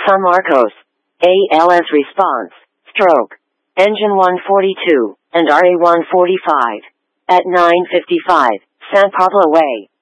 San Marcos. ALS response, stroke. Engine 142, and RA 145. At 9:55, San Pablo Way.